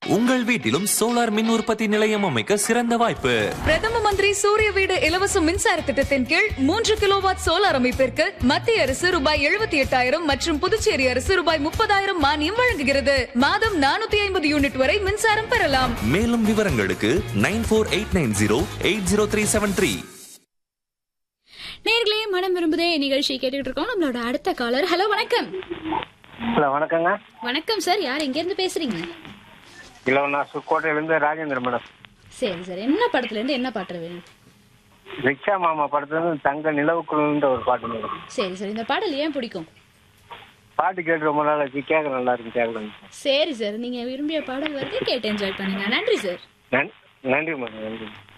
உங்கள் வீட்டிலும் சோலார் மின் உற்பத்தி நிலையம் அமைக்க சிறந்த வாய்ப்பு. பிரதம மந்திரி சூரிய வீடு இலவச மின்சார திட்டத்தின் கீழ் 3 கிலோவாட் சோலார் அமைப்பிற்கு மத்திய அரசு ரூபாய் 78,000 மற்றும் புதுச்சேரி அரசு ரூபாய் 30,000 மானியம் வழங்குகிறது. மாதம் 450 யூனிட் வரை மின்சாரம் பெறலாம். மேலும் விவரங்களுக்கு 9489080373. நேர்களே, மனம் விரும்புதே நிகழ்ச்சி கேட்டுக்கிட்டு இருக்கோம். நம்மளோட அடுத்த காலர். ஹலோ, வணக்கம். ஹலோ, வணக்கங்க. வணக்கம் சார், யார் எங்க இருந்து பேசுறீங்க? இல்ல, நான் சுக்கோட்டையிலிருந்து ராஜேந்திர மேடம். சரி சார், என்ன படத்துல இருந்து என்ன பாட்டு வேணும்? ரிக்ஷா மாமா படத்துல தங்க நிலவுக்குள்ள ஒரு பாட்டு மேடம். சரி சார், இந்த பாடல் ஏன் பிடிக்கும்? பாட்டு கேட்டு ரொம்ப நாள் ஆச்சு, கேட்க நல்லா இருக்கு, கேட்கலாம். சரி சார், நீங்க விரும்பிய பாடல் வருது, கேட்டு என்ஜாய் பண்ணுங்க. நன்றி சார். நன்றி மேடம், நன்றி.